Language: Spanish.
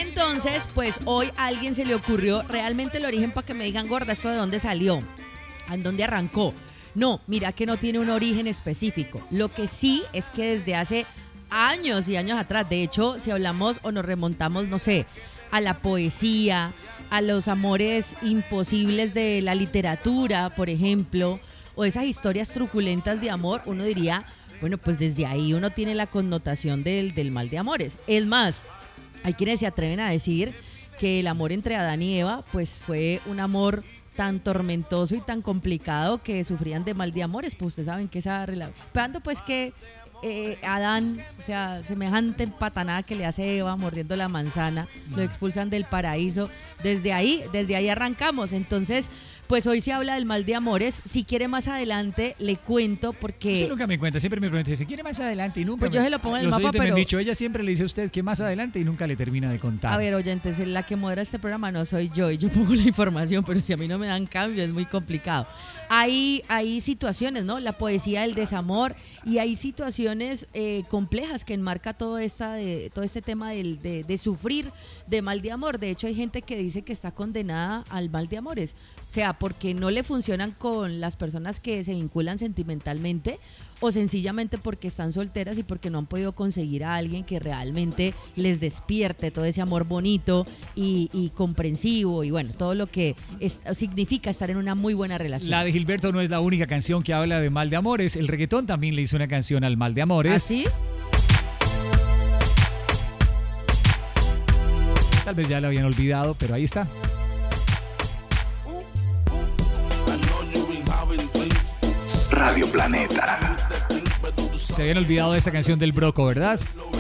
Entonces, pues hoy a alguien se le ocurrió realmente el origen para que me digan, gorda, ¿esto de dónde salió? ¿En dónde arrancó? No, mira que no tiene un origen específico. Lo que sí es que desde hace años y años atrás, de hecho, si hablamos o nos remontamos, no sé, a la poesía, a los amores imposibles de la literatura, por ejemplo, o esas historias truculentas de amor, uno diría, bueno, pues desde ahí uno tiene la connotación del mal de amores. Es más, hay quienes se atreven a decir que el amor entre Adán y Eva, pues fue un amor tan tormentoso y tan complicado que sufrían de mal de amores. Pues ustedes saben que esa relación... pues que Adán, o sea, semejante empatanada que le hace Eva mordiendo la manzana, lo expulsan del paraíso. Desde ahí arrancamos. Entonces, pues hoy se habla del mal de amores. Si quiere más adelante, le cuento porque... Usted nunca me cuenta, siempre me pregunta, ¿se quiere más adelante? Y nunca pues yo se lo pongo en el mapa, oyentes pero... me han dicho, ella siempre le dice a usted que más adelante y nunca le termina de contar. A ver, oyentes, la que modera este programa no soy yo y yo pongo la información, pero si a mí no me dan cambio es muy complicado. Hay situaciones, ¿no? La poesía del desamor, y hay situaciones complejas que enmarca todo este tema de sufrir de mal de amor. De hecho, hay gente que dice que está condenada al mal de amores, o sea, porque no le funcionan con las personas que se vinculan sentimentalmente, o sencillamente porque están solteras y porque no han podido conseguir a alguien que realmente les despierte todo ese amor bonito y comprensivo, y bueno, todo lo que significa estar en una muy buena relación. La de Gilberto no es la única canción que habla de mal de amores. El reggaetón también le hizo una canción al mal de amores. ¿Ah, sí? Tal vez ya la habían olvidado, pero ahí está. Radio Planeta. Se habían olvidado de esta canción del Broco, ¿verdad?